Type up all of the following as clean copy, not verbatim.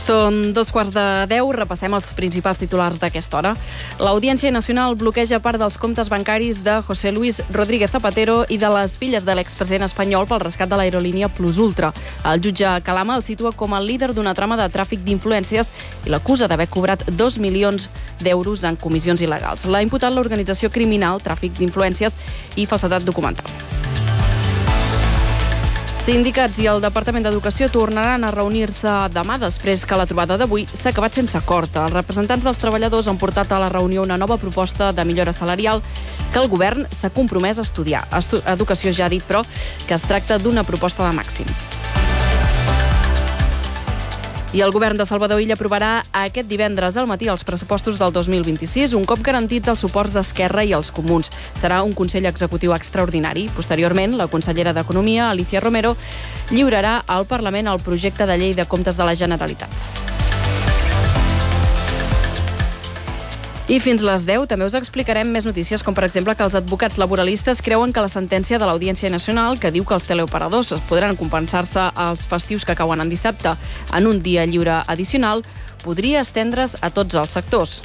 Són 2:15, repassem els principals titulars d'aquesta hora. L'Audiència Nacional bloqueja part dels comptes bancaris de José Luis Rodríguez Zapatero i de les filles de l'expresident espanyol pel rescat de l'aerolínia Plus Ultra. El jutge Calama el situa com el líder d'una trama de tràfic d'influències i l'acusa d'haver cobrat 2 milions d'euros en comissions il·legals. L'ha imputat l'organització criminal, tràfic d'influències i falsedat documental. Sindicats i el Departament d'Educació tornaran a reunir-se demà després que la trobada d'avui s'ha acabat sense acord. Els representants dels treballadors han portat a la reunió una nova proposta de millora salarial que el govern s'ha compromès a estudiar. Educació ja ha dit, però, que es tracta d'una proposta de màxims. I el govern de Salvador Illa aprovarà aquest divendres al matí els pressupostos del 2026, un cop garantits els suports d'Esquerra i els Comuns. Serà un Consell Executiu extraordinari. Posteriorment, la consellera d'Economia, Alicia Romero, lliurarà al Parlament el projecte de llei de comptes de la Generalitat. I fins les 10 també us explicarem més notícies, com per exemple que els advocats laboralistes creuen que la sentència de l'Audiència Nacional, que diu que els teleoperadors podran compensar-se als festius que cauen en dissabte en un dia lliure addicional, podria estendre's a tots els sectors.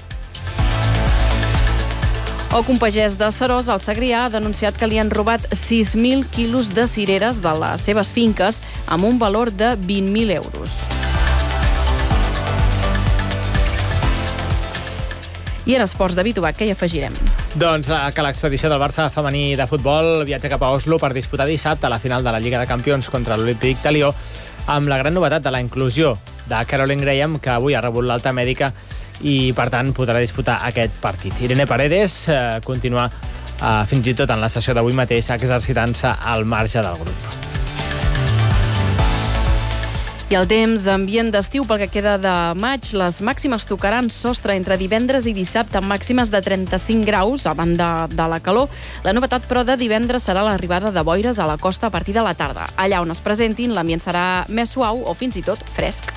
O que un pagès de Seròs, al Segrià, ha denunciat que li han robat 6.000 quilos de cireres de les seves finques amb un valor de 20.000 euros. I en esports, David Ubach, què hi afegirem? Doncs que l'expedició del Barça femení de futbol viatja cap a Oslo per disputar dissabte la final de la Lliga de Campions contra l'Olímpic de Lió, amb la gran novetat de la inclusió de Caroline Graham, que avui ha rebut l'alta mèdica i, per tant, podrà disputar aquest partit. Irene Paredes continua fins i tot en la sessió d'avui mateix exercitant-se al marge del grup. I el temps, ambient d'estiu pel que queda de maig. Les màximes tocaran sostre entre divendres i dissabte amb màximes de 35 graus a banda de la calor. La novetat, però, de divendres serà l'arribada de boires a la costa a partir de la tarda. Allà on es presentin, l'ambient serà més suau o fins i tot fresc.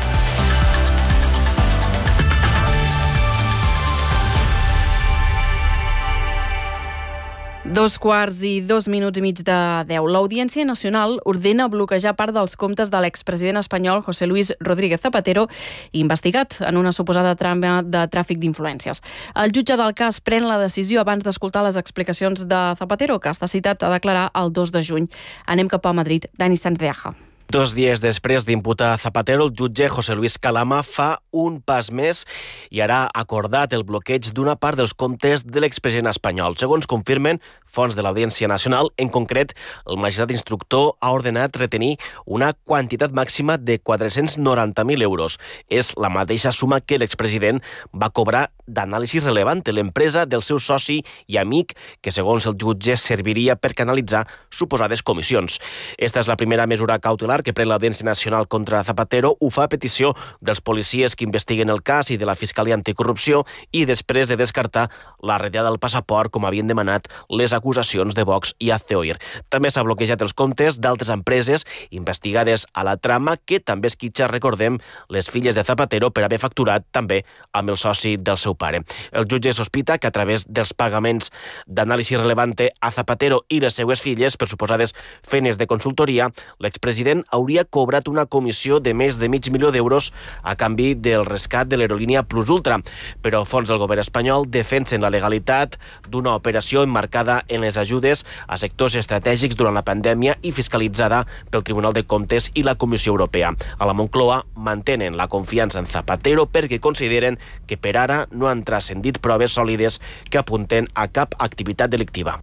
2:02 de 10. L'Audiència Nacional ordena bloquejar part dels comptes de l'expresident espanyol José Luis Rodríguez Zapatero, investigat en una suposada trama de tràfic d'influències. El jutge del cas pren la decisió abans d'escoltar les explicacions de Zapatero, que està citat a declarar el 2 de juny. Anem cap a Madrid. Dani Sanz de Aja. 2 dies després d'imputar a Zapatero, el jutge José Luis Calama fa un pas més i ara ha acordat el bloqueig d'una part dels comptes de l'expresident espanyol. Segons confirmen fonts de l'Audiència Nacional, en concret, el magistrat instructor ha ordenat retenir una quantitat màxima de 490.000 euros. És la mateixa suma que l'expresident va cobrar d'Anàlisi Relevante, l'empresa del seu soci i amic, que segons el jutge serviria per canalitzar suposades comissions. Esta és la primera mesura cautelar que pren l'Audiència Nacional contra Zapatero. Ho fa a petició dels policies que investiguen el cas i de la Fiscalia Anticorrupció i després de descartar la retirada del passaport, com havien demanat les acusacions de Vox i Hazte-Oír. També s'ha bloquejat els comptes d'altres empreses investigades a la trama, que també esquitxa, recordem, les filles de Zapatero per haver facturat també amb el soci del seu pare. El jutge sospita que a través dels pagaments d'Anàlisi Relevante a Zapatero i les seues filles per suposades feines de consultoria, l'expresident hauria cobrat una comissió de més de $500.000 a canvi del rescat de l'aerolínia Plus Ultra. Però fons del govern espanyol defensen la legalitat d'una operació emmarcada en les ajudes a sectors estratègics durant la pandèmia i fiscalitzada pel Tribunal de Comptes i la Comissió Europea. A la Moncloa mantenen la confiança en Zapatero perquè consideren que per ara no han transcendit proves sòlides que apunten a cap activitat delictiva.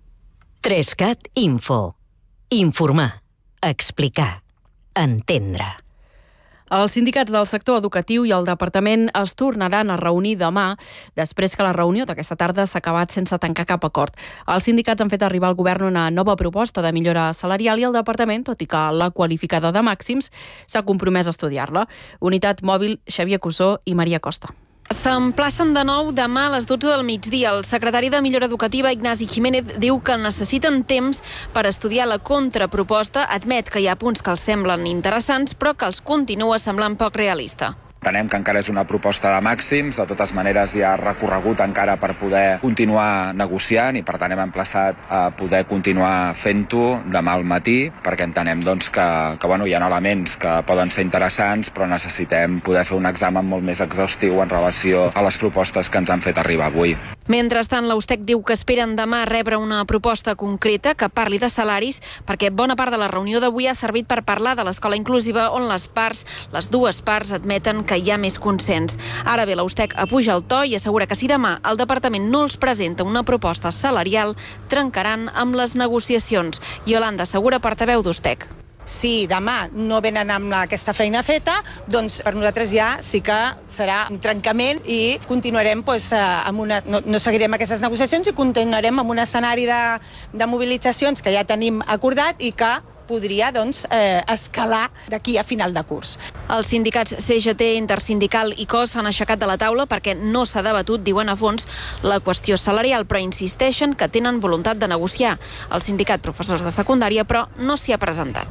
3CAT Info. Informar. Explicar. Entendre. Els sindicats del sector educatiu i el departament es tornaran a reunir demà, després que la reunió d'aquesta tarda s'ha acabat sense tancar cap acord. Els sindicats han fet arribar al govern una nova proposta de millora salarial i el departament, tot i que la qualificada de màxims, s'ha compromès a estudiar-la. Unitat Mòbil, Xavier Cussó i Maria Costa. S'emplacen de nou demà a les 12 del migdia. El secretari de Millora Educativa, Ignasi Jiménez, diu que necessiten temps per estudiar la contraproposta. Admet que hi ha punts que els semblen interessants, però que els continua semblant poc realista. Entenem que encara és una proposta de màxims, de totes maneres hi ha recorregut encara per poder continuar negociant i per tant hem emplaçat a poder continuar fent-ho demà al matí, perquè entenem doncs, que hi ha elements que poden ser interessants, però necessitem poder fer un examen molt més exhaustiu en relació a les propostes que ens han fet arribar avui. Mentrestant, la USTEC diu que esperen demà rebre una proposta concreta que parli de salaris, perquè bona part de la reunió d'avui ha servit per parlar de l'escola inclusiva, on les dues parts admeten que hi ha més consens. Ara bé, la USTEC apuja el to i assegura que si demà el departament no els presenta una proposta salarial, trencaran amb les negociacions. Yolanda Segura, portaveu d'USTEC. Si demà no venen amb aquesta feina feta, doncs per nosaltres ja sí que serà un trencament i continuarem no seguirem aquestes negociacions i continuarem amb un escenari de mobilitzacions que ja tenim acordat i que podria escalar d'aquí a final de curs. Els sindicats CGT, Intersindical i COS s'han aixecat de la taula perquè no s'ha debatut, diuen a fons, la qüestió salarial, però insisteixen que tenen voluntat de negociar. El sindicat Professors de Secundària, però, no s'hi ha presentat.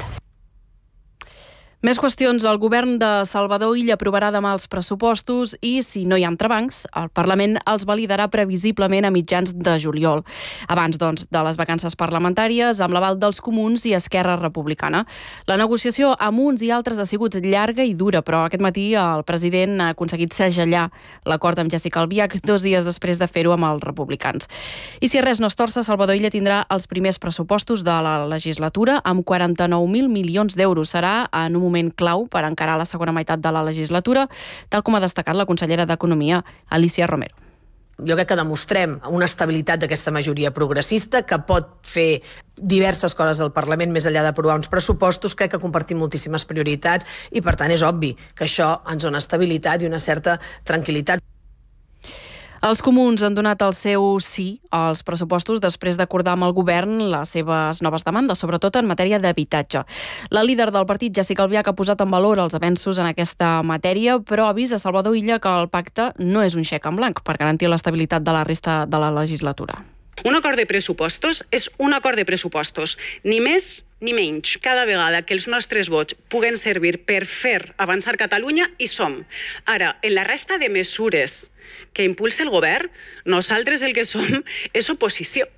Més qüestions. El govern de Salvador Illa aprovarà demà els pressupostos i, si no hi ha entrebancs, el Parlament els validarà previsiblement a mitjans de juliol. Abans, doncs, de les vacances parlamentàries, amb l'aval dels Comuns i Esquerra Republicana. La negociació amb uns i altres ha sigut llarga i dura, però aquest matí el president ha aconseguit segellar l'acord amb Jessica Albiach 2 dies després de fer-ho amb els republicans. I si res no es torça, Salvador Illa tindrà els primers pressupostos de la legislatura amb 49.000 milions d'euros. Serà en un moment clau per encarar la segona meitat de la legislatura, tal com ha destacat la consellera d'Economia, Alicia Romero. Jo crec que demostrem una estabilitat d'aquesta majoria progressista que pot fer diverses coses al Parlament més enllà d'aprovar uns pressupostos. Crec que compartim moltíssimes prioritats i, per tant, és obvi que això ens dona estabilitat i una certa tranquil·litat. Els Comuns han donat el seu sí als pressupostos després d'acordar amb el govern les seves noves demandes, sobretot en matèria d'habitatge. La líder del partit, Jessica Albiach, ha posat en valor els avenços en aquesta matèria, però avisa Salvador Illa que el pacte no és un xec en blanc per garantir l'estabilitat de la resta de la legislatura. Un acord de pressupostos és un acord de pressupostos, ni més ni menys. Cada vegada que els nostres vots puguen servir per fer avançar Catalunya, hi som. Ara, en la resta de mesures que impulsa el govern, nosaltres el que som és oposició.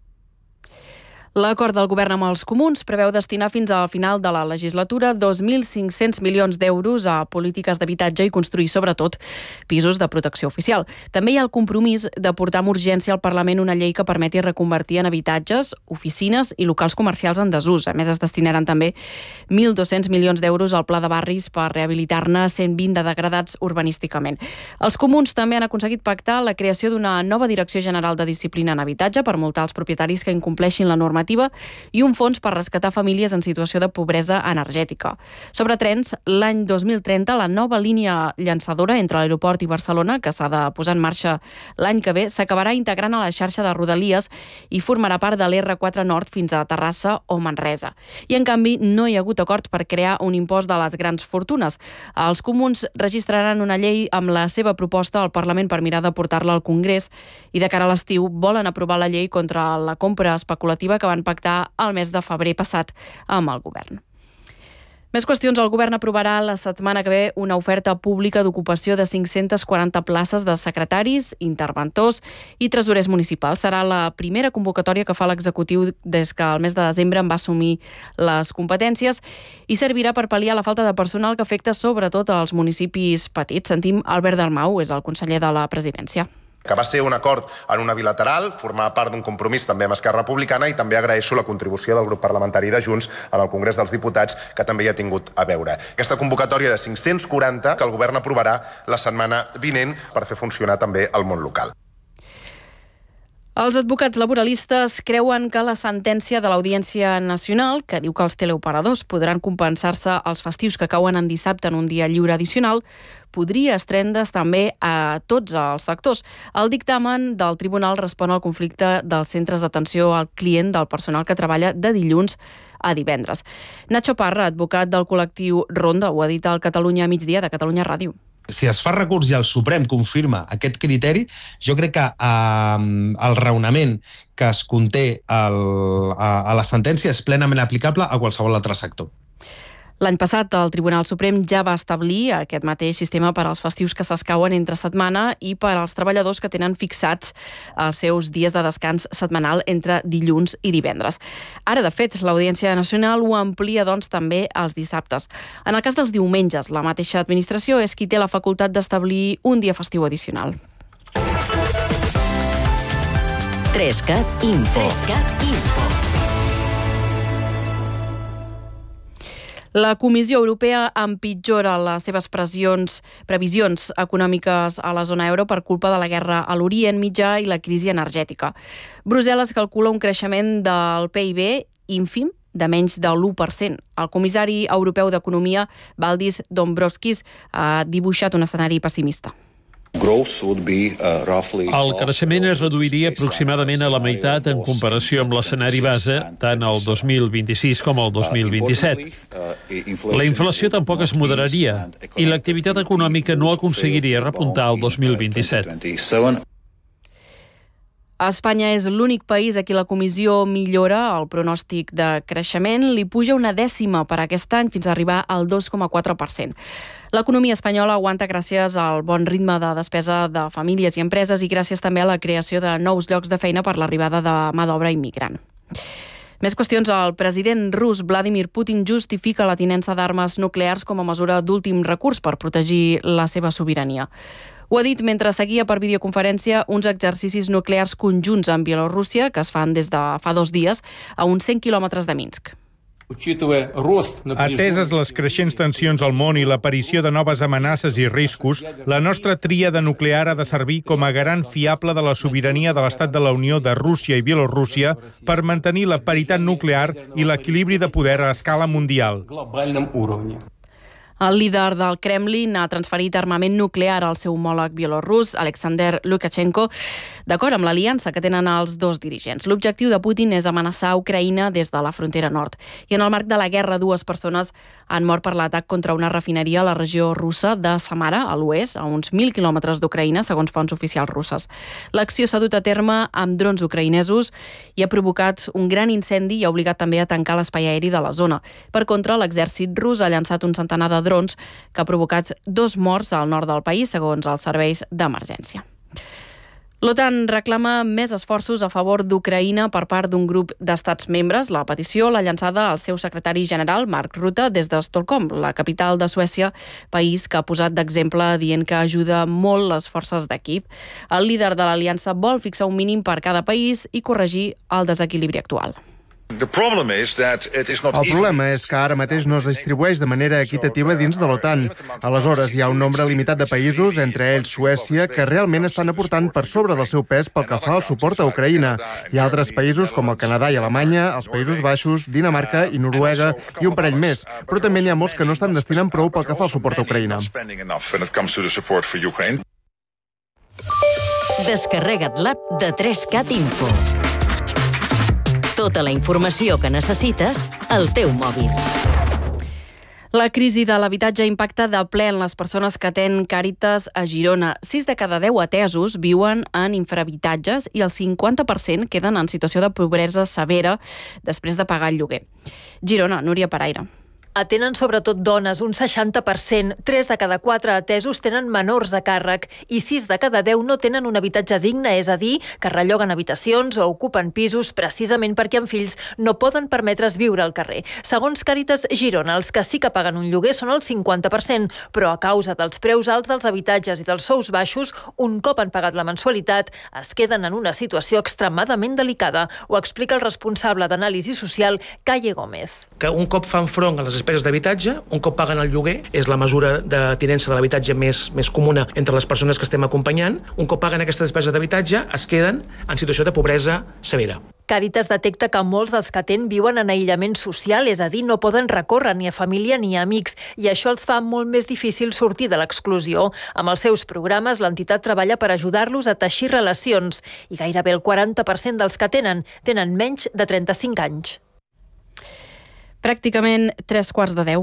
L'acord del govern amb els Comuns preveu destinar fins al final de la legislatura 2.500 milions d'euros a polítiques d'habitatge i construir, sobretot, pisos de protecció oficial. També hi ha el compromís de portar amb urgència al Parlament una llei que permeti reconvertir en habitatges, oficines i locals comercials en desús. A més, es destinaran també 1.200 milions d'euros al Pla de Barris per rehabilitar-ne 120 de degradats urbanísticament. Els Comuns també han aconseguit pactar la creació d'una nova Direcció General de Disciplina en Habitatge per multar els propietaris que incompleixin la normativa i un fons per rescatar famílies en situació de pobresa energètica. Sobre trens, l'any 2030, la nova línia llançadora entre l'aeroport i Barcelona, que s'ha de posar en marxa l'any que ve, s'acabarà integrant a la xarxa de Rodalies i formarà part de l'R4 Nord fins a Terrassa o Manresa. I, en canvi, no hi ha hagut acord per crear un impost de les grans fortunes. Els Comuns registraran una llei amb la seva proposta al Parlament per mirar de portar-la al Congrés i de cara a l'estiu volen aprovar la llei contra la compra especulativa que van pactar el mes de febrer passat amb el govern. Més qüestions. El govern aprovarà la setmana que ve una oferta pública d'ocupació de 540 places de secretaris, interventors i tresorers municipals. Serà la primera convocatòria que fa l'executiu des que el mes de desembre en va assumir les competències i servirà per pal·liar la falta de personal que afecta sobretot als municipis petits. Sentim Albert Dalmau, és el conseller de la Presidència. Que va ser un acord en una bilateral, formar part d'un compromís també amb Esquerra Republicana i també agraeixo la contribució del grup parlamentari de Junts en el Congrés dels Diputats, que també hi ha tingut a veure. Aquesta convocatòria de 540 que el govern aprovarà la setmana vinent per fer funcionar també el món local. Els advocats laboralistes creuen que la sentència de l'Audiència Nacional, que diu que els teleoperadors podran compensar-se els festius que cauen en dissabte en un dia lliure addicional, podria estendre's també a tots els sectors. El dictamen del tribunal respon al conflicte dels centres d'atenció al client del personal que treballa de dilluns a divendres. Nacho Parra, advocat del col·lectiu Ronda, ho ha dit al Catalunya Migdia de Catalunya Ràdio. Si es fa recurs i el Suprem confirma aquest criteri, jo crec que el raonament que es conté a la sentència és plenament aplicable a qualsevol altre sector. L'any passat, el Tribunal Suprem ja va establir aquest mateix sistema per als festius que s'escauen entre setmana i per als treballadors que tenen fixats els seus dies de descans setmanal entre dilluns i divendres. Ara, de fet, l'Audiència Nacional ho amplia, doncs, també als dissabtes. En el cas dels diumenges, la mateixa administració és qui té la facultat d'establir un dia festiu addicional. 3CAT Info. La Comissió Europea empitjora les seves previsions econòmiques a la zona euro per culpa de la guerra a l'Orient Mitjà i la crisi energètica. Brussel·les calcula un creixement del PIB ínfim de menys de l'1%. El comissari europeu d'Economia, Valdis Dombrovskis, ha dibuixat un escenari pessimista. El creixement es reduiria aproximadament a la meitat en comparació amb l'escenari base, tant el 2026 com el 2027. La inflació tampoc es moderaria i l'activitat econòmica no aconseguiria repuntar el 2027. Espanya és l'únic país a qui la Comissió millora el pronòstic de creixement. Li puja una dècima per aquest any fins a arribar al 2,4%. L'economia espanyola aguanta gràcies al bon ritme de despesa de famílies i empreses i gràcies també a la creació de nous llocs de feina per l'arribada de mà d'obra immigrant. Més qüestions. El president rus Vladimir Putin justifica la tinença d'armes nuclears com a mesura d'últim recurs per protegir la seva sobirania. Ho ha dit mentre seguia per videoconferència uns exercicis nuclears conjunts amb Bielorússia que es fan des de fa 2 dies a uns 100 quilòmetres de Minsk. Ateses les creixents tensions al món i l'aparició de noves amenaces i riscos, la nostra tríada nuclear ha de servir com a garant fiable de la sobirania de l'Estat de la Unió de Rússia i Bielorússia per mantenir la paritat nuclear i l'equilibri de poder a escala mundial. El líder del Kremlin ha transferit armament nuclear al seu homòleg bielorrus, Alexander Lukashenko, d'acord amb l'aliança que tenen els dos dirigents. L'objectiu de Putin és amenaçar Ucraïna des de la frontera nord. I en el marc de la guerra, 2 persones han mort per l'atac contra una refineria a la regió russa de Samara, a l'oest, a uns 1.000 quilòmetres d'Ucraïna, segons fonts oficials russes. L'acció s'ha dut a terme amb drons ucraïnesos i ha provocat un gran incendi i ha obligat també a tancar l'espai aeri de la zona. Per contra, l'exèrcit rus ha llançat un centenar de drons que ha provocat 2 morts al nord del país, segons els serveis d'emergència. L'OTAN reclama més esforços a favor d'Ucraïna per part d'un grup d'estats membres. La petició l'ha llançada el seu secretari general, Mark Rutte, des d'Estocolm, la capital de Suècia, país que ha posat d'exemple dient que ajuda molt les forces d'equip. El líder de l'aliança vol fixar un mínim per cada país i corregir el desequilibri actual. El problema és que ara mateix no es distribueix de manera equitativa dins de l'OTAN. Aleshores, hi ha un nombre limitat de països, entre ells Suècia, que realment estan aportant per sobre del seu pes pel que fa al suport a Ucraïna. Hi ha altres països com el Canadà i Alemanya, els Països Baixos, Dinamarca i Noruega i un parell més, però també n'hi ha molts que no estan destinant prou pel que fa al suport a Ucraïna. Descarrega't l'app de 3CAT Info. Tota la informació que necessites al teu mòbil. La crisi de l'habitatge impacta de ple en les persones que atén Càritas a Girona. 6 de cada 10 atesos viuen en infrahabitatges i el 50% queden en situació de pobresa severa després de pagar el lloguer. Girona, Núria Paraire. Atenen sobretot dones, un 60%. 3 de cada 4 atesos tenen menors a càrrec i 6 de cada 10 no tenen un habitatge digne, és a dir, que relloguen habitacions o ocupen pisos precisament perquè amb fills no poden permetre's viure al carrer. Segons Càritas Girona, els que sí que paguen un lloguer són el 50%, però a causa dels preus alts dels habitatges i dels sous baixos, un cop han pagat la mensualitat, es queden en una situació extremadament delicada. Ho explica el responsable d'anàlisi social, Calle Gómez. Que un cop fan front a les despeses d'habitatge, un cop paguen el lloguer, és la mesura de tinença de l'habitatge més comuna entre les persones que estem acompanyant, un cop paguen aquesta despesa d'habitatge, es queden en situació de pobresa severa. Càritas detecta que molts dels que atén viuen en aïllament social, és a dir, no poden recórrer ni a família ni a amics, i això els fa molt més difícil sortir de l'exclusió. Amb els seus programes, l'entitat treballa per ajudar-los a teixir relacions, i gairebé el 40% dels que tenen menys de 35 anys. Pràcticament 9:45.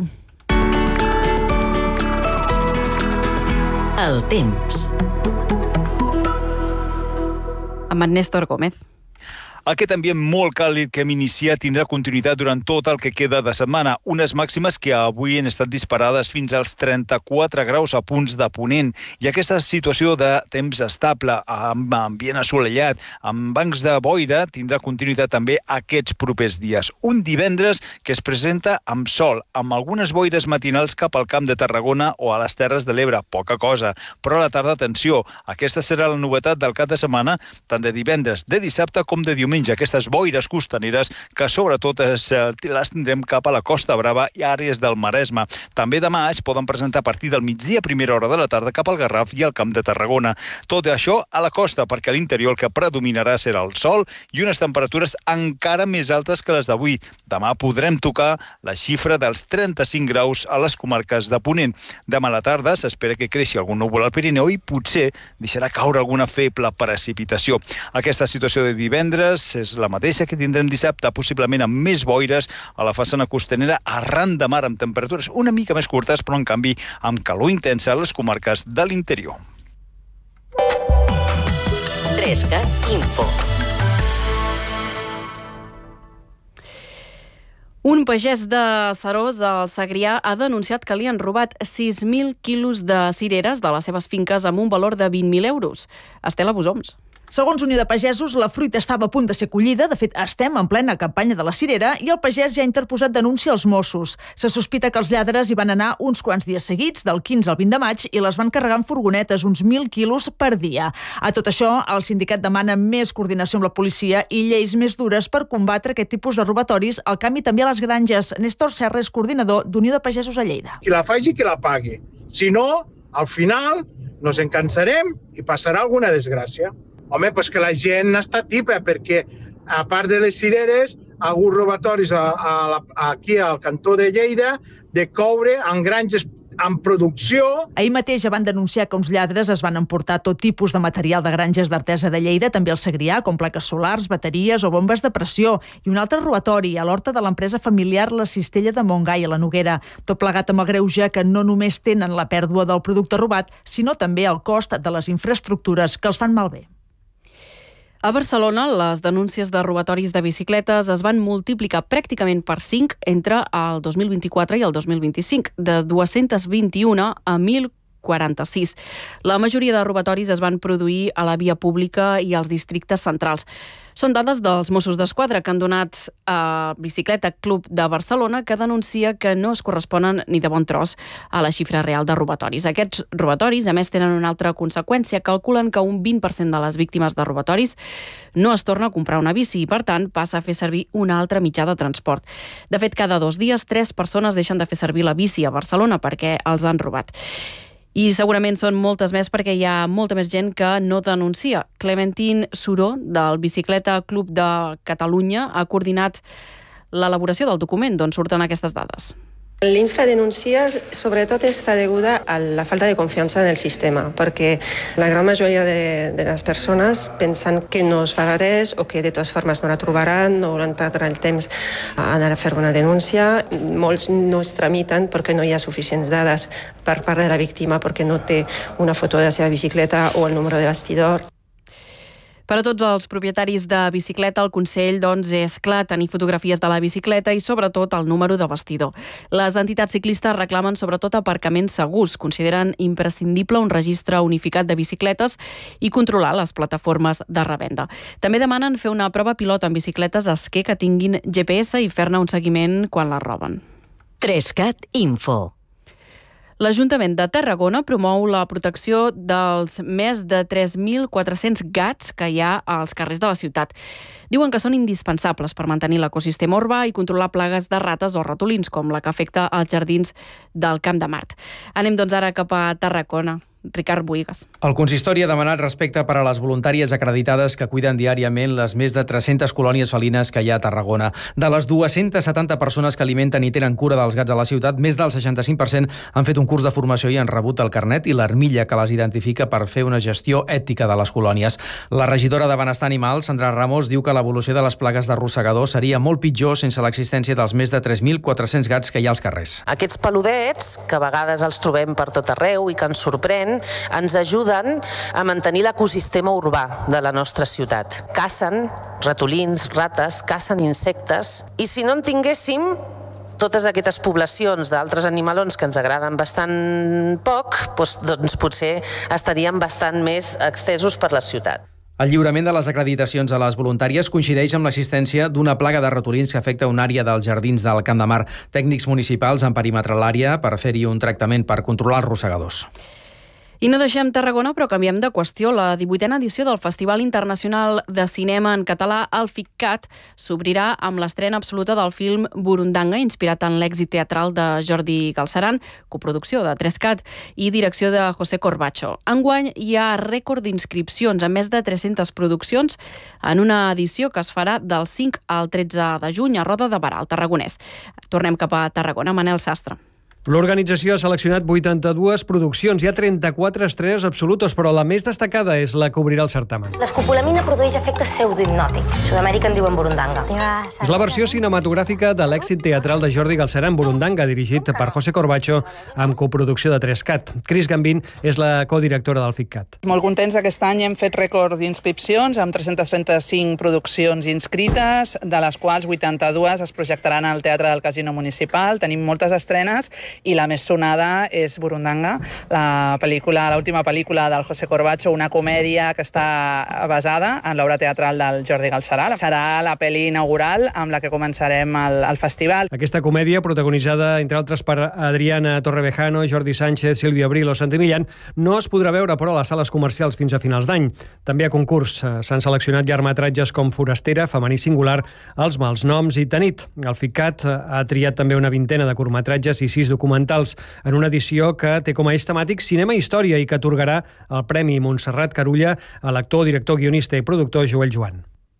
El temps. Amb en Néstor Gómez. Aquest ambient molt càlid que hem iniciat tindrà continuïtat durant tot el que queda de setmana. Unes màximes que avui han estat disparades fins als 34 graus a punts de Ponent. I aquesta situació de temps estable, amb ambient assolellat, amb bancs de boira, tindrà continuïtat també aquests propers dies. Un divendres que es presenta amb sol, amb algunes boires matinals cap al Camp de Tarragona o a les Terres de l'Ebre, poca cosa. Però a la tarda, atenció, aquesta serà la novetat del cap de setmana, tant de divendres, de dissabte com de diumenge. Aquestes boires costaneres que sobretot les tindrem cap a la Costa Brava i àrees del Maresme. També demà es poden presentar a partir del migdia a primera hora de la tarda cap al Garraf i al Camp de Tarragona. Tot això a la costa, perquè a l'interior el que predominarà serà el sol i unes temperatures encara més altes que les d'avui. Demà podrem tocar la xifra dels 35 graus a les comarques de Ponent. Demà a la tarda s'espera que creixi algun núvol al Pirineu i potser deixarà caure alguna feble precipitació. Aquesta situació de divendres és la mateixa que tindrem dissabte, possiblement amb més boires a la façana costanera arran de mar, amb temperatures una mica més curtes, però en canvi amb calor intensa a les comarques de l'interior. 3CAT Info. Un pagès de Seròs, al Segrià, ha denunciat que li han robat 6.000 quilos de cireres de les seves finques amb un valor de 20.000 euros. Estela Bosoms. Segons Unió de Pagesos, la fruita estava a punt de ser collida. De fet, estem en plena campanya de la cirera i el pagès ja ha interposat denúncia als Mossos. Se sospita que els lladres hi van anar uns quants dies seguits, del 15 al 20 de maig, i les van carregar en furgonetes, uns 1.000 quilos per dia. A tot això, el sindicat demana més coordinació amb la policia i lleis més dures per combatre aquest tipus de robatoris, al canvi també a les granges. Néstor Serra és coordinador d'Unió de Pagesos a Lleida. Qui la faci, qui la pagui. Si no, al final nos encansarem i passarà alguna desgràcia. Home, doncs que la gent està tipa, perquè a part de les cireres, ha hagut robatoris aquí al cantó de Lleida de coure en granges en producció. Ahir mateix ja van denunciar que uns lladres es van emportar tot tipus de material de granges d'Artesa de Lleida, també al Segrià, com plaques solars, bateries o bombes de pressió. I un altre robatori a l'horta de l'empresa familiar La Cistella de Montgai, a la Noguera. Tot plegat amb el greuge que no només tenen la pèrdua del producte robat, sinó també el cost de les infraestructures que els fan malbé. A Barcelona, les denúncies de robatoris de bicicletes es van multiplicar pràcticament per 5 entre el 2024 i el 2025, de 221 a 1.046. La majoria de robatoris es van produir a la via pública i als districtes centrals. Són dades dels Mossos d'Esquadra que han donat a Bicicleta Club de Barcelona, que denuncia que no es corresponen ni de bon tros a la xifra real de robatoris. Aquests robatoris, a més, tenen una altra conseqüència. Calculen que un 20% de les víctimes de robatoris no es torna a comprar una bici i, per tant, passa a fer servir un altre mitjà de transport. De fet, cada 2 dies, 3 persones deixen de fer servir la bici a Barcelona perquè els han robat. I segurament són moltes més perquè hi ha molta més gent que no denuncia. Clementine Suró, del Bicicleta Club de Catalunya, ha coordinat l'elaboració del document d'on surten aquestes dades. L'infradenúncia sobretot està deguda a la falta de confiança en el sistema, perquè la gran majoria de les persones pensen que no es farà res o que de totes formes no la trobaran, no hauran perdre el temps a anar a fer una denúncia. Molts no es tramiten perquè no hi ha suficients dades per part de la víctima, perquè no té una foto de la seva bicicleta o el número de bastidor. Per a tots els propietaris de bicicleta, el consell és clar tenir fotografies de la bicicleta i sobretot el número de bastidor. Les entitats ciclistes reclamen sobretot aparcaments segurs, consideren imprescindible un registre unificat de bicicletes i controlar les plataformes de revenda. També demanen fer una prova pilot amb bicicletes esquer que tinguin GPS i fer-ne un seguiment quan les roben. 3CAT Info. L'Ajuntament de Tarragona promou la protecció dels més de 3.400 gats que hi ha als carrers de la ciutat. Diuen que són indispensables per mantenir l'ecosistema urbà i controlar plagues de rates o ratolins, com la que afecta els jardins del Camp de Mart. Anem doncs ara cap a Tarragona. Ricard Boigas. El consistori ha demanat respecte per a les voluntàries acreditades que cuiden diàriament les més de 300 colònies felines que hi ha a Tarragona. De les 270 persones que alimenten i tenen cura dels gats a la ciutat, més del 65% han fet un curs de formació i han rebut el carnet i l'armilla que les identifica per fer una gestió ètica de les colònies. La regidora de Benestar Animal, Sandra Ramos, diu que l'evolució de les plagues d'arrossegador seria molt pitjor sense l'existència dels més de 3.400 gats que hi ha als carrers. Aquests peludets, que a vegades els trobem per tot arreu i que ens sorprèn, precisament ens ajuden a mantenir l'ecosistema urbà de la nostra ciutat. Cacen ratolins, rates, cacen insectes, i si no en tinguéssim totes aquestes poblacions d'altres animalons que ens agraden bastant poc, doncs potser estaríem bastant més extesos per la ciutat. El lliurament de les acreditacions a les voluntàries coincideix amb l'existència d'una plaga de ratolins que afecta una àrea dels jardins del Camp de Mar. Tècnics municipals han perimetrat l'àrea per fer-hi un tractament per controlar els rosegadors. I no deixem Tarragona, però canviem de qüestió. La 18a edició del Festival Internacional de Cinema en Català, el FICCAT, s'obrirà amb l'estrena absoluta del film Burundanga, inspirat en l'èxit teatral de Jordi Galceran, coproducció de 3CAT i direcció de José Corbacho. Enguany hi ha rècord d'inscripcions, amb més de 300 produccions, en una edició que es farà del 5 al 13 de juny a Roda de Barà, al Tarragonès. Tornem cap a Tarragona. Manel Sastre. L'organització ha seleccionat 82 produccions. Hi ha 34 estrenes absolutes, però la més destacada és la que obrirà el certamen. L'escopolamina produeix efectes pseudohipnòtics. A Sud-amèrica en diuen Burundanga. És la versió cinematogràfica de l'èxit teatral de Jordi Galceran, Burundanga, dirigit per José Corbacho, amb coproducció de 3CAT. Cris Gambín és la codirectora del FICCAT. Molt contents, aquest any hem fet rècord d'inscripcions, amb 335 produccions inscrites, de les quals 82 es projectaran al Teatre del Casino Municipal. Tenim moltes estrenes, i la més sonada és Burundanga, l'última pel·lícula del José Corbacho, una comèdia que està basada en l'obra teatral del Jordi Galceran. Serà la pel·li inaugural amb la que començarem el festival. Aquesta comèdia, protagonitzada, entre altres, per Adriana Torrevejano, Jordi Sánchez, Sílvia Abril o Santi Millán, no es podrà veure, però, a les sales comercials fins a finals d'any. També a concurs s'han seleccionat llargmetratges com Forastera, Femení Singular, Els mals noms i Tanit. El FICCAT ha triat també una vintena de curtmetratges i 6 documentals en una edició que té com a eix temàtic cinema i història i que atorgarà el Premi Montserrat Carulla a l'actor, director, guionista i productor Joel Joan.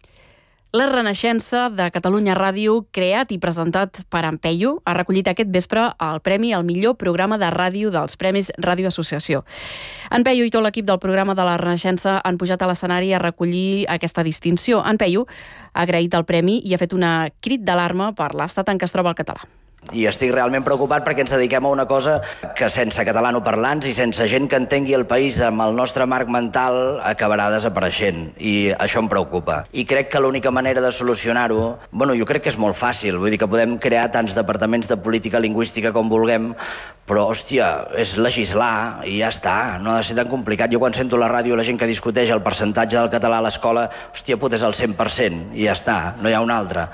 La Renaixença de Catalunya Ràdio, creat i presentat per en Peyu, ha recollit aquest vespre el premi al millor programa de ràdio dels Premis Ràdio Associació. En Peyu i tot l'equip del programa de la Renaixença han pujat a l'escenari a recollir aquesta distinció. En Peyu ha agraït el premi i ha fet una crit d'alarma per l'estat en què es troba el català. I estic realment preocupat perquè ens dediquem a una cosa que sense catalanoparlants i sense gent que entengui el país amb el nostre marc mental acabarà desapareixent, i això em preocupa. I crec que l'única manera de solucionar-ho, jo crec que és molt fàcil, vull dir que podem crear tants departaments de política lingüística com vulguem, però, hòstia, és legislar i ja està, no ha de ser tan complicat. Jo quan sento a la ràdio la gent que discuteix el percentatge del català a l'escola, hòstia puta, és el 100%, i ja està, no hi ha un altre.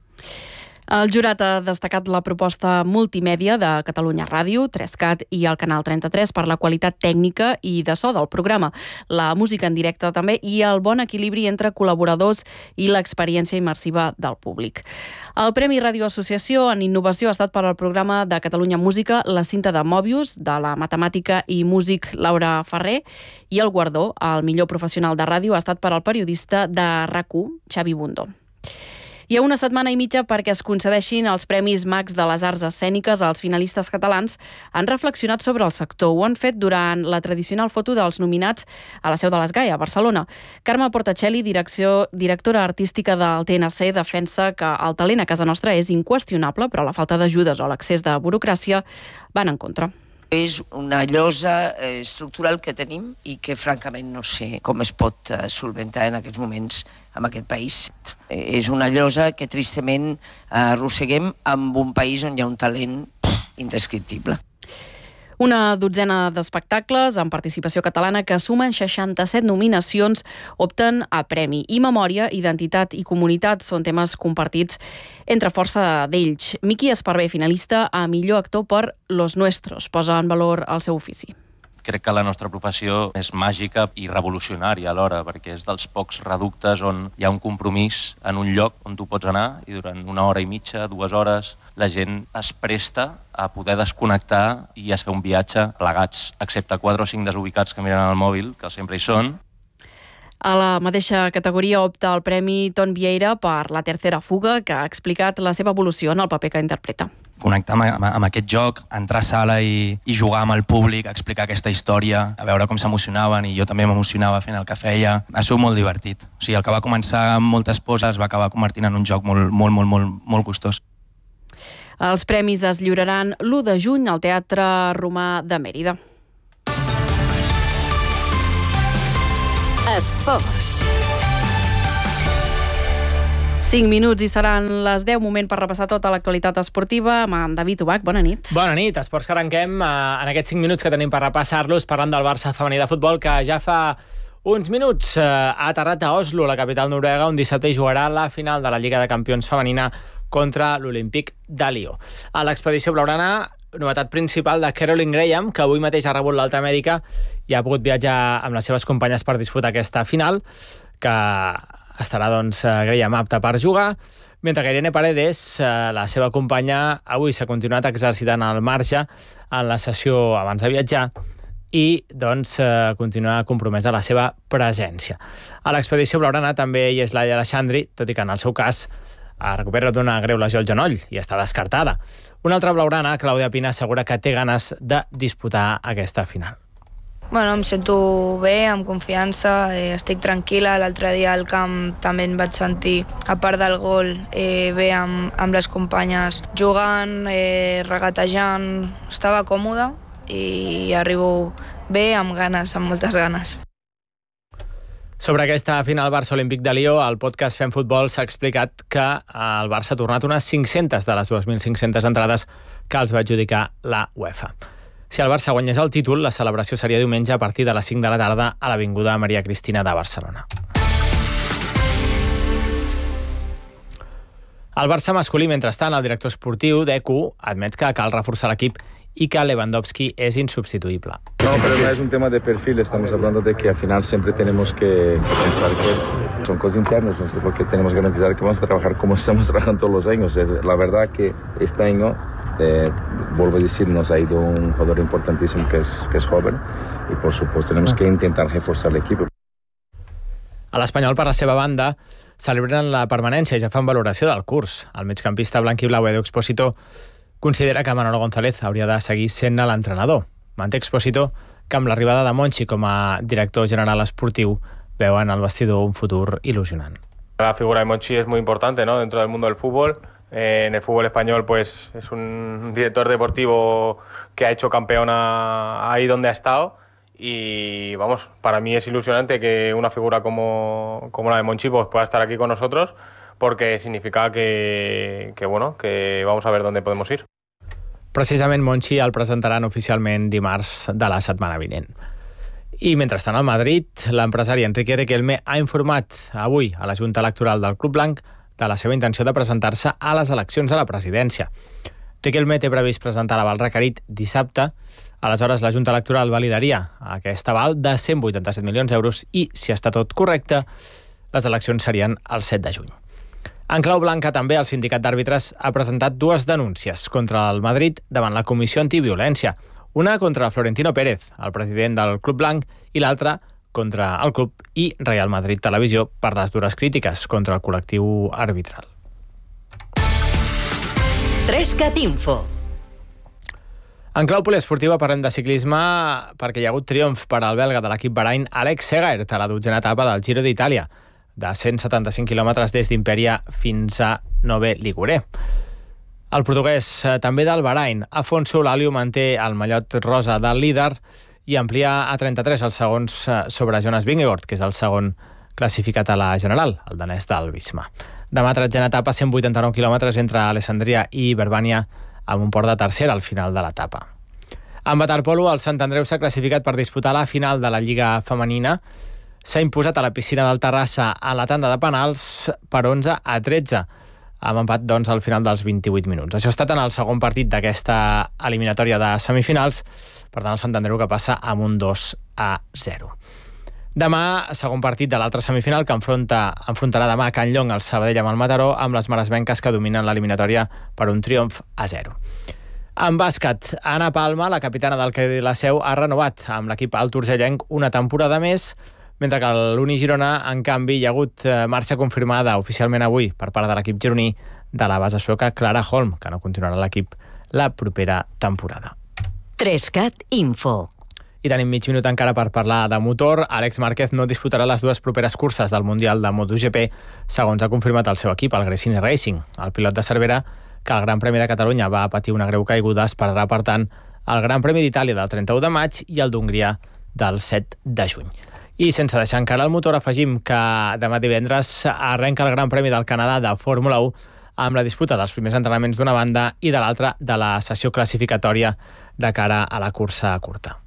El jurat ha destacat la proposta multimèdia de Catalunya Ràdio, 3CAT i el Canal 33 per la qualitat tècnica i de so del programa, la música en directe també i el bon equilibri entre col·laboradors i l'experiència immersiva del públic. El Premi Ràdio Associació en innovació ha estat per al programa de Catalunya Música La cinta de Mòbius, de la matemàtica i músic Laura Ferrer, i el guardó al millor professional de ràdio ha estat per al periodista de RAC1, Xavi Bundó. Hi ha una setmana i mitja perquè es concedeixin els Premis Max de les Arts Escèniques als finalistes catalans. Han reflexionat sobre el sector. Ho han fet durant la tradicional foto dels nominats a la seu de l'Esgai, a Barcelona. Carme Portacelli, directora artística del TNC, defensa que el talent a casa nostra és inqüestionable, però la falta d'ajudes o l'accés de burocràcia van en contra. És una llosa estructural que tenim i que francament no sé com es pot solventar en aquests moments en aquest país. És una llosa que tristament arrosseguem amb un país on hi ha un talent indescriptible. Una dotzena d'espectacles amb participació catalana que sumen 67 nominacions opten a premi. I memòria, identitat i comunitat són temes compartits entre força d'ells. Miqui Esparvé, finalista a millor actor per Los Nuestros, posa en valor el seu ofici. Crec que la nostra professió és màgica i revolucionària alhora, perquè és dels pocs reductes on hi ha un compromís en un lloc on tu pots anar i durant 1 hora i mitja, 2 hores, la gent es presta a poder desconnectar i a fer un viatge plegats, excepte 4 o 5 desubicats que miren al mòbil, que sempre hi són. A la mateixa categoria opta el Premi Ton Vieira per La tercera fuga, que ha explicat la seva evolució en el paper que interpreta. Connectar amb aquest joc, entrar a sala i jugar amb el públic, explicar aquesta història, a veure com s'emocionaven, i jo també m'emocionava fent el que feia. Ha sigut molt divertit. O sigui, el que va començar amb moltes poses va acabar convertint en un joc molt gustós. Els premis es lliuraran l'1 de juny al Teatre Romà de Mèrida. Esports. 5 minuts i seran les 10, moment per repassar tota l'actualitat esportiva amb David Ubach. Bona nit. Bona nit. Esports que arrenquem en aquests 5 minuts que tenim per repassar-los parlant del Barça femení de futbol, que ja fa uns minuts ha aterrat a Oslo, la capital noruega, on dissabte hi jugarà la final de la Lliga de Campions femenina contra l'Olímpic de Lió. A l'expedició blaugrana, novetat principal de Caroline Graham, que avui mateix ha rebut l'alta mèdica i ha pogut viatjar amb les seves companyes per disputar aquesta final, que estarà, Graham apta per jugar, mentre que Irene Paredes, la seva companya, avui s'ha continuat exercitant al marge en la sessió abans de viatjar i, continua compromesa la seva presència. A l'expedició blaugrana també hi és Laia Alexandri, tot i que en el seu cas recupera d'una greu lesió al genoll i està descartada. Una altra blaugrana, Clàudia Pina, assegura que té ganes de disputar aquesta final. Em sento bé, amb confiança, estic tranquil·la. L'altre dia al camp també em vaig sentir, a part del gol, bé amb les companyes jugant, regatejant. Estava còmoda i arribo bé, amb ganes, amb moltes ganes. Sobre aquesta final Barça Olímpic de Lió, al podcast Fem Futbol s'ha explicat que el Barça ha tornat unes 500 de les 2.500 entrades que els va adjudicar la UEFA. Si el Barça guanyés el títol, la celebració seria diumenge a partir de les 5 de la tarda a l'Avinguda Maria Cristina de Barcelona. El Barça masculí, mentrestant, el director esportiu, Deco, admet que cal reforçar l'equip y que Lewandowski es insubstituible. No, pero no es un tema de perfil, estamos hablando de que al final siempre tenemos que pensar que son cosas internas, no sé, porque tenemos que garantizar que vamos a trabajar como estamos trabajando todos los años. La verdad que este año, vuelvo a decir, nos ha ido un jugador importantísimo que es joven y por supuesto tenemos que intentar reforzar el equipo. A l'Espanyol, per la seva banda, celebren la permanència i ja fan valoració del curs. El migcampista blanc i blau Edu Expósito considera que Manolo González hauria de seguir sent l'entrenador. Manté Expósito que amb l'arribada de Monchi com a director general esportiu veuen al vestidor un futur il·lusionant. La figura de Monchi es muy importante, ¿no?, dentro del mundo del fútbol. En el fútbol español pues es un director deportivo que ha hecho campeona ahí donde ha estado y vamos, para mí es ilusionante que una figura como la de Monchi pues pueda estar aquí con nosotros, porque significa que vamos a ver dónde podemos ir. Precisament Monchi el presentaran oficialment dimarts de la setmana vinent. I mentrestant al Madrid, l'empresari Enrique Riquelme ha informat avui a la Junta Electoral del Club Blanc de la seva intenció de presentar-se a les eleccions a la presidència. Riquelme té previst presentar l'aval requerit dissabte. Aleshores, la Junta Electoral validaria aquest aval de 187 milions d'euros i, si està tot correcte, les eleccions serien el 7 de juny. En clau blanca, també, el sindicat d'àrbitres ha presentat dues denúncies contra el Madrid davant la Comissió Antiviolència. Una contra Florentino Pérez, el president del Club Blanc, i l'altra contra el club i Real Madrid Televisió per les dures crítiques contra el col·lectiu arbitral. 3CAT Info. En clau poliesportiva parlem de ciclisme perquè hi ha hagut triomf per al belga de l'equip Bahrain Alex Segaert a la 12a etapa del Giro d'Itàlia, de 175 quilòmetres des d'Imperia fins a Nove Ligure. El portuguès també del Bahrain, Afonso Lalio, manté el mallot rosa del líder i amplia a 33 els segons sobre Jonas Vingegaard, que és el segon classificat a la general, el danès del Visma. Demà, 13a etapa, 189 quilòmetres entre Alessandria i Verbània, amb un port de tercera al final de l'etapa. En waterpolo, el Sant Andreu s'ha classificat per disputar la final de la Lliga Femenina. S'ha imposat a la piscina del Terrassa a la tanda de penals per 11-13, amb empat al final dels 28 minuts. Això ha estat en el segon partit d'aquesta eliminatòria de semifinals, per tant el Sant Andreu que passa amb un 2-0. Demà, segon partit de l'altra semifinal, que enfrontarà demà a Can Llong el Sabadell amb el Mataró, amb les maresmenques que dominen l'eliminatòria per un triomf a 0. En bàsquet, Anna Palma, la capitana del Cadí la Seu, ha renovat amb l'equip alt urgellenc una temporada més, mentre que a l'Uni Girona, en canvi, hi ha hagut marxa confirmada oficialment avui per part de l'equip gironí de la base sueca Clara Holm, que no continuarà l'equip la propera temporada. 3CAT Info. I tenim mig minut encara per parlar de motor. Àlex Márquez no disputarà les dues properes curses del Mundial de MotoGP, segons ha confirmat el seu equip, el Gresini Racing. El pilot de Cervera, que al Gran Premi de Catalunya va patir una greu caiguda, esperarà, per tant, el Gran Premi d'Itàlia del 31 de maig i el d'Hongria del 7 de juny. I sense deixar encara el motor, afegim que demà divendres arrenca el Gran Premi del Canadà de Fórmula 1 amb la disputa dels primers entrenaments d'una banda i de l'altra de la sessió classificatòria de cara a la cursa curta.